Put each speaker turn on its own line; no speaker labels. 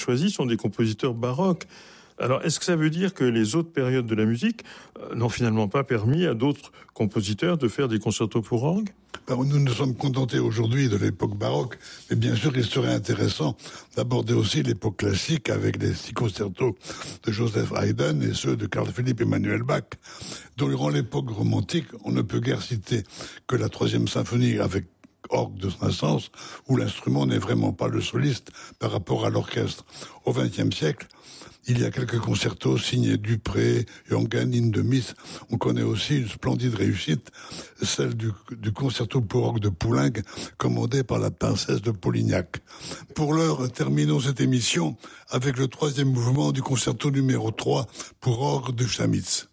choisis sont des compositeurs baroques. Alors, est-ce que ça veut dire que les autres périodes de la musique n'ont finalement pas permis à d'autres compositeurs de faire des concertos pour orgue ?
Nous nous sommes contentés aujourd'hui de l'époque baroque, mais bien sûr, il serait intéressant d'aborder aussi l'époque classique avec les 6 concertos de Joseph Haydn et ceux de Carl Philipp Emanuel Bach. Durant l'époque romantique, on ne peut guère citer que la 3e symphonie avec orgue de Saint-Saëns, où l'instrument n'est vraiment pas le soliste par rapport à l'orchestre. Au XXe siècle, il y a quelques concertos signés Dupré, Jongen, de Mis. On connaît aussi une splendide réussite, celle du concerto pour orgue de Poulenc, commandé par la princesse de Polignac. Pour l'heure, terminons cette émission avec le 3e mouvement du concerto numéro 3 pour orgue de Chamitz.